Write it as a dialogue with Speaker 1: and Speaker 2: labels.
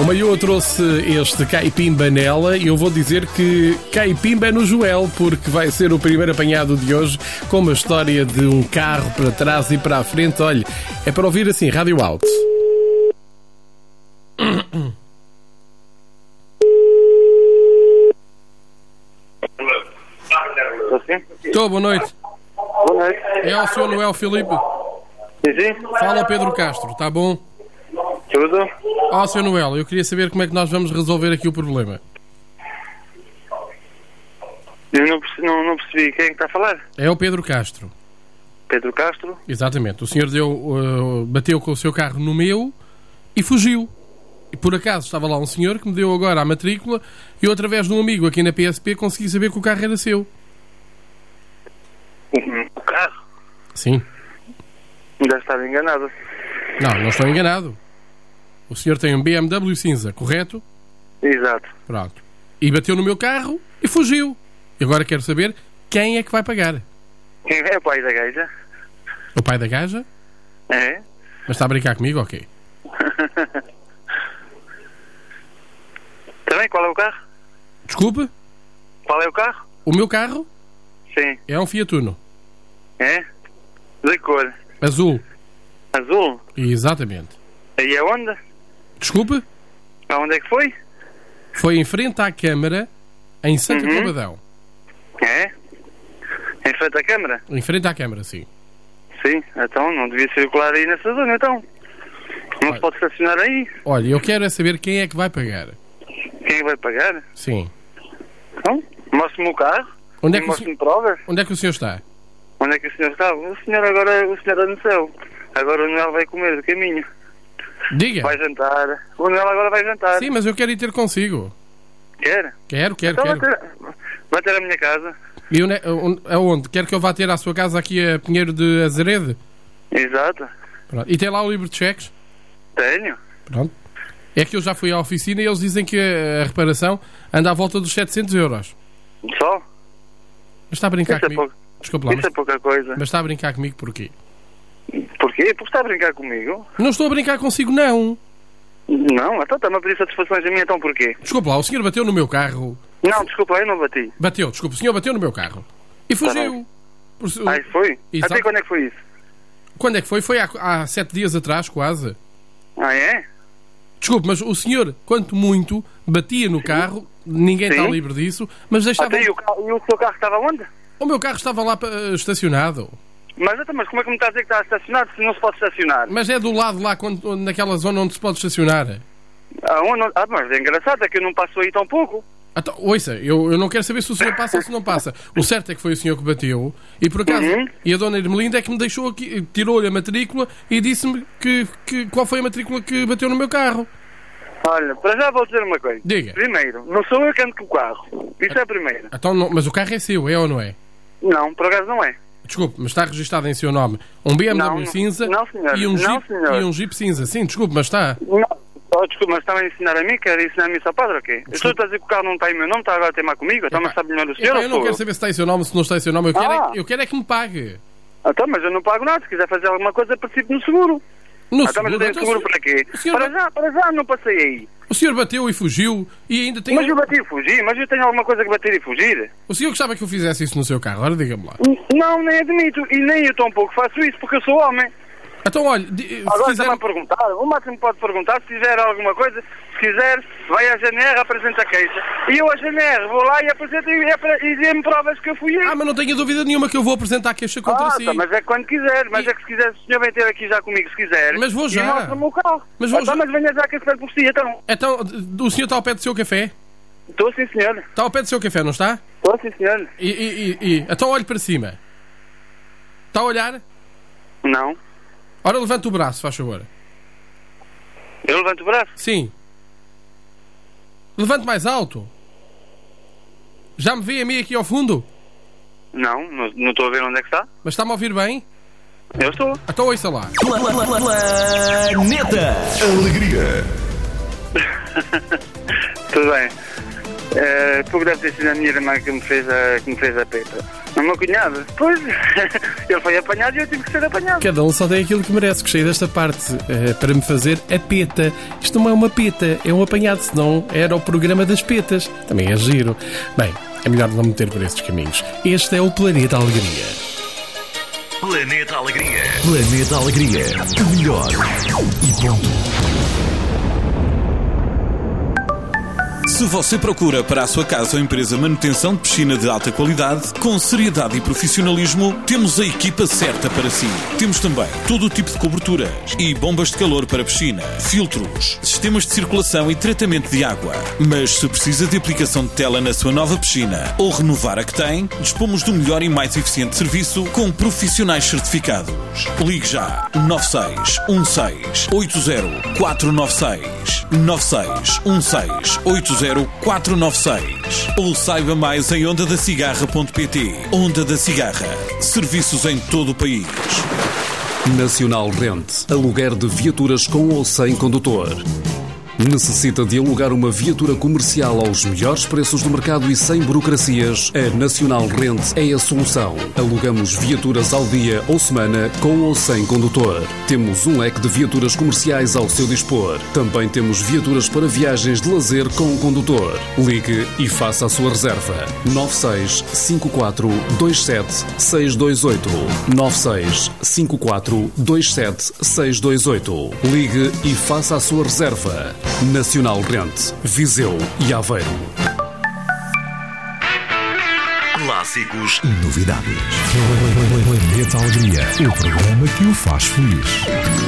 Speaker 1: O Maiô trouxe este caipimba nela e eu vou dizer que caipimba é no Joel, porque vai ser o primeiro apanhado de hoje com uma história de um carro para trás e para a frente. Olha, é para ouvir assim, rádio alto. Estou, boa noite.
Speaker 2: Boa noite.
Speaker 1: É o Sr. Noel Filipe?
Speaker 2: Sim.
Speaker 1: Fala ao Pedro Castro, está bom?
Speaker 2: Tudo?
Speaker 1: Ó, Sr. Noel, eu queria saber como é que nós vamos resolver aqui o problema.
Speaker 2: Eu não percebi. Quem é que está a falar?
Speaker 1: É o Pedro Castro.
Speaker 2: Pedro Castro?
Speaker 1: Exatamente. O senhor bateu com o seu carro no meu e fugiu. E por acaso estava lá um senhor que me deu agora a matrícula e eu, através de um amigo aqui na PSP, consegui saber que o carro era seu.
Speaker 2: O carro?
Speaker 1: Sim.
Speaker 2: Deve estar enganado.
Speaker 1: Não estou enganado. O senhor tem um BMW cinza, correto?
Speaker 2: Exato. Pronto.
Speaker 1: E bateu no meu carro e fugiu. E agora quero saber quem é que vai pagar.
Speaker 2: Quem é o pai da gaja?
Speaker 1: O pai da gaja?
Speaker 2: É.
Speaker 1: Mas está a brincar comigo? Ok.
Speaker 2: Também, qual é o carro?
Speaker 1: Desculpe?
Speaker 2: Qual é o carro?
Speaker 1: O meu carro?
Speaker 2: Sim.
Speaker 1: É um Fiat Uno.
Speaker 2: É? De cor?
Speaker 1: Azul.
Speaker 2: Azul?
Speaker 1: Exatamente.
Speaker 2: E aonde?
Speaker 1: Desculpe?
Speaker 2: Aonde é que foi?
Speaker 1: Foi em frente à Câmara, em Santo Covadão.
Speaker 2: É? Em frente à Câmara?
Speaker 1: Em frente à Câmara, sim.
Speaker 2: Sim, então não devia circular aí nessa zona, então. Não
Speaker 1: Olha,
Speaker 2: se pode estacionar aí.
Speaker 1: Olha, eu quero é saber quem é que vai pagar.
Speaker 2: Quem vai pagar?
Speaker 1: Sim.
Speaker 2: Então, mostre-me o carro.
Speaker 1: Onde é que
Speaker 2: mostre-me provas.
Speaker 1: Onde é que o senhor está?
Speaker 2: Onde é que o senhor está? O senhor está no céu. Agora o Noel vai comer do caminho.
Speaker 1: Diga.
Speaker 2: Vai jantar. O Noel agora vai jantar.
Speaker 1: Sim, mas eu quero ir ter consigo.
Speaker 2: Quer?
Speaker 1: Quero.
Speaker 2: Então vai ter a minha casa.
Speaker 1: E aonde? Quer que eu vá ter à sua casa aqui a Pinheiro de Azeredo?
Speaker 2: Exato.
Speaker 1: Pronto. E tem lá o livro de cheques?
Speaker 2: Tenho.
Speaker 1: Pronto. É que eu já fui à oficina e eles dizem que a reparação anda à volta dos 700 euros.
Speaker 2: Só?
Speaker 1: Mas está a brincar
Speaker 2: Isso
Speaker 1: comigo? Desculpa lá,
Speaker 2: Isso é pouca coisa.
Speaker 1: Mas está a brincar comigo porquê?
Speaker 2: Porquê? Porque está a brincar comigo?
Speaker 1: Não estou a brincar consigo, não.
Speaker 2: Não? Então está-me a pedir satisfações a mim, então porquê?
Speaker 1: Desculpa lá, o senhor bateu no meu carro.
Speaker 2: Não, desculpa, eu não bati.
Speaker 1: Bateu, desculpa, o senhor bateu no meu carro. E fugiu.
Speaker 2: Ah, isso foi?
Speaker 1: Exato.
Speaker 2: Até quando é que foi isso?
Speaker 1: Quando é que foi? Foi há 7 dias atrás, quase.
Speaker 2: Ah, é?
Speaker 1: Desculpe, mas o senhor, quanto muito, batia no carro, ninguém está livre disso, mas deixava...
Speaker 2: E o seu carro estava onde?
Speaker 1: O meu carro estava lá estacionado.
Speaker 2: Mas como é que me está a dizer que está estacionado se não se pode estacionar?
Speaker 1: Mas é do lado lá, naquela zona onde se pode estacionar.
Speaker 2: Mas é engraçado, é que eu não passo aí tão pouco.
Speaker 1: Então, ouça, eu não quero saber se o senhor passa ou se não passa. O certo é que foi o senhor que bateu e por acaso, e a dona Irmelinda é que me deixou aqui, tirou-lhe a matrícula e disse-me qual foi a matrícula que bateu no meu carro.
Speaker 2: Olha, para já vou dizer uma coisa.
Speaker 1: Diga.
Speaker 2: Primeiro, não sou eu que ando com o carro. Isso é a primeira.
Speaker 1: Então, não, mas o carro é seu, é ou não é?
Speaker 2: Não, por acaso não é.
Speaker 1: Desculpe, mas está registado em seu nome um BMW cinza e um Jeep cinza. Sim, desculpe, mas está.
Speaker 2: Não, desculpe, mas está-me a ensinar a mim? Quer ensinar-me isso ao padre ou quê? Eu estou a dizer que o carro não está em meu nome, está agora a teimar comigo? Então, mas sabe melhor o senhor ou
Speaker 1: eu não quero saber se está em seu nome, se não está em seu nome. Eu quero é que me pague.
Speaker 2: Então, mas eu não pago nada. Se quiser fazer alguma coisa, participe no seguro.
Speaker 1: No
Speaker 2: seguro? Mas eu tenho seguro para quê? Para já não passei aí.
Speaker 1: O senhor bateu e fugiu e ainda tem...
Speaker 2: Mas eu bati e fugi, mas eu tenho alguma coisa que bater e fugir.
Speaker 1: O senhor gostava que eu fizesse isso no seu carro? Ora, diga-me lá.
Speaker 2: Não, nem admito. E nem eu tão pouco faço isso porque eu sou homem.
Speaker 1: Então, olha...
Speaker 2: Agora está-me a perguntar. O máximo pode perguntar se quiser alguma coisa. Se quiser, vai à GNR, apresenta a queixa. E eu à GNR vou lá e apresento e dê-me provas que eu fui aí.
Speaker 1: Mas não tenho dúvida nenhuma que eu vou apresentar a queixa contra si.
Speaker 2: Mas é quando quiser. Mas é que se quiser, o senhor vem ter aqui já comigo se quiser.
Speaker 1: Mas vou já.
Speaker 2: E mostra-me o carro.
Speaker 1: Mas
Speaker 2: venha já que eu espero por si, então.
Speaker 1: Então, o senhor está ao pé do seu café?
Speaker 2: Estou sim, senhor.
Speaker 1: Está ao pé do seu café, não está?
Speaker 2: Estou sim, senhor.
Speaker 1: Então olhe para cima. Está a olhar?
Speaker 2: Não.
Speaker 1: Ora, levanta o braço, faz favor.
Speaker 2: Eu levanto o braço?
Speaker 1: Sim. Levante mais alto. Já me vê a mim aqui ao fundo?
Speaker 2: Não estou a ver onde é que está.
Speaker 1: Mas está-me a ouvir bem?
Speaker 2: Eu estou.
Speaker 1: Então ouça lá.
Speaker 3: Planeta Alegria.
Speaker 2: Tudo bem. Pouco deve ter sido a minha irmã que me fez a pepa. O meu cunhado? Pois, ele foi apanhado e eu tive que ser apanhado.
Speaker 1: Cada um só tem aquilo que merece. Gostei desta parte para me fazer a peta. Isto não é uma peta, é um apanhado, senão era o programa das petas. Também é giro. Bem, é melhor não meter por esses caminhos. Este é o Planeta Alegria.
Speaker 3: Planeta Alegria. Planeta Alegria. O melhor e ponto. Se você procura para a sua casa ou empresa manutenção de piscina de alta qualidade, com seriedade e profissionalismo, temos a equipa certa para si. Temos também todo o tipo de coberturas e bombas de calor para piscina, filtros, sistemas de circulação e tratamento de água. Mas se precisa de aplicação de tela na sua nova piscina ou renovar a que tem, dispomos do melhor e mais eficiente serviço com profissionais certificados. Ligue já 9616 80 496 9616 80 496 ou saiba mais em ondadacigarra.pt. Onda da Cigarra. Serviços em todo o país.
Speaker 4: Nacional Rent. Aluguer de viaturas com ou sem condutor. Necessita de alugar uma viatura comercial aos melhores preços do mercado e sem burocracias? A Nacional Rent é a solução. Alugamos viaturas ao dia ou semana, com ou sem condutor. Temos um leque de viaturas comerciais ao seu dispor. Também temos viaturas para viagens de lazer com condutor. Ligue e faça a sua reserva. 96 54 27 628. 96 54 27 628. Ligue e faça a sua reserva. Nacional Rent, Viseu e Aveiro.
Speaker 3: Clássicos e novidades.
Speaker 5: Planeta Alegria, o programa que o faz feliz.